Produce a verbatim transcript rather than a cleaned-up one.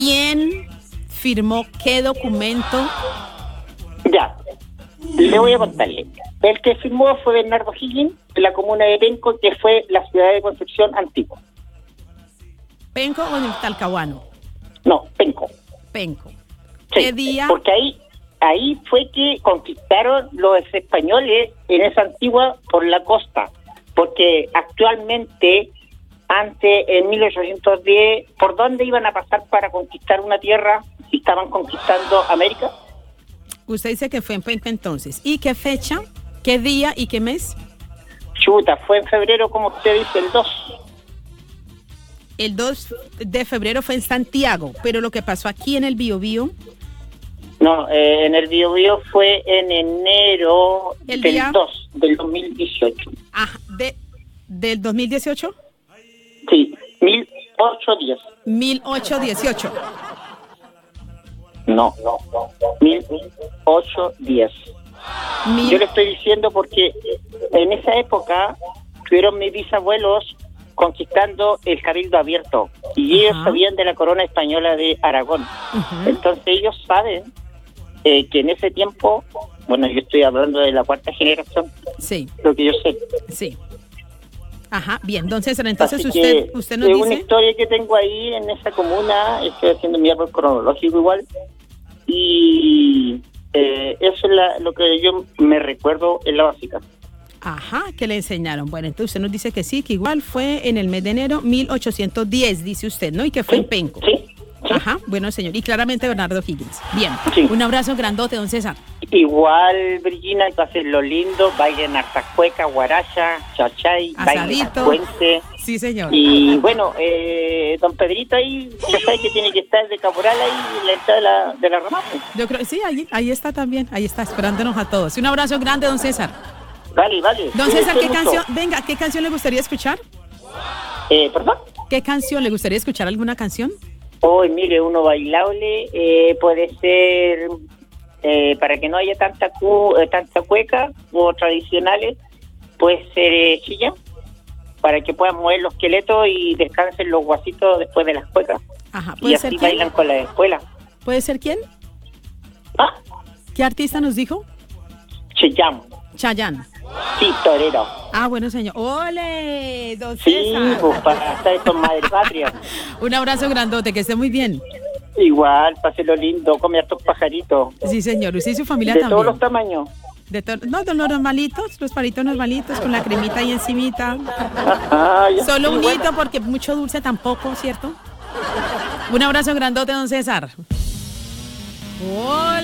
¿Quién firmó qué documento? Ya, le voy a contarle. El que firmó fue Bernardo Higgins, de la comuna de Penco, que fue la ciudad de Concepción antigua. ¿Penco o en el Talcahuano? No, Penco. Penco. Sí, ¿Qué día? Porque ahí, ahí fue que conquistaron los españoles en esa antigua por la costa. Porque actualmente, antes, en mil ochocientos diez, ¿por dónde iban a pasar para conquistar una tierra si estaban conquistando América? Usted dice que fue en Penco entonces. ¿Y qué fecha? ¿Qué día y qué mes? Chuta, fue en febrero, como usted dice, el dos. El dos de febrero fue en Santiago, pero lo que pasó aquí en el Biobío. No, eh, en el Biobío fue en enero ¿El del día? dos, del dos mil dieciocho. Ah, de, ¿del dos mil dieciocho? Sí, mil ochocientos diez. mil ochocientos dieciocho. No, no, no, mil ochocientos diez. Mil... Yo le estoy diciendo porque en esa época tuvieron mis bisabuelos conquistando el Cabildo Abierto y ellos Ajá. sabían de la corona española de Aragón. Uh-huh. Entonces ellos saben eh, que en ese tiempo, bueno, yo estoy hablando de la cuarta generación, Sí, lo que yo sé. sí. Ajá, bien, don César, entonces Así usted, que usted nos es una dice... historia que tengo ahí en esa comuna, estoy haciendo mi árbol cronológico igual, y eh, eso es la, lo que yo me recuerdo en la básica. Ajá, que le enseñaron. Bueno, entonces usted nos dice que sí, que igual fue en el mes de enero mil ochocientos diez, dice usted, ¿no? Y que fue Sí, en Penco. sí, sí. Ajá, bueno, señor. Y claramente Bernardo Higgins. Bien, Sí. un abrazo grandote, don César. Igual, Virginia, hay que hacer lo lindo, bailen harta cueca, guaracha, chachay, bailen Asadito. puente. Sí, señor. Y bueno, eh, don Pedrito ahí, ya sabe que tiene que estar de caporal ahí en la entrada de la, de la ramada. Yo creo, sí, ahí, ahí está también, ahí está, esperándonos a todos. Un abrazo grande, don César. Vale, vale. Don César, ¿qué Cuídense mucho. canción, venga, qué canción le gustaría escuchar? Eh, ¿Perdón? ¿Qué canción le gustaría escuchar? ¿Alguna canción? Hoy, mire, uno bailable eh, puede ser, eh, para que no haya tanta cu, eh, tanta cueca, o tradicionales, puede ser eh, chilla, para que puedan mover los esqueletos y descansen los guasitos después de las cuecas. Ajá, Y ¿puede así ser quién? bailan con la escuela. ¿Puede ser quién? Ah, ¿Qué artista nos dijo? Chillán, Chayanne. sí, torero. Ah, bueno, señor. ¡Ole! Don Sí, César. pues para estar con madre patria. Un abrazo grandote, que esté muy bien. Igual, páselo lindo, come hartos pajaritos. Sí, señor. Usted y su familia De también. todos los tamaños. De to- no, de los normalitos, los palitos normalitos, con la cremita ahí encimita. Ajá, ya, Solo sí, un bueno. hito, porque mucho dulce tampoco, ¿cierto? Un abrazo grandote, don César. ¡Ole!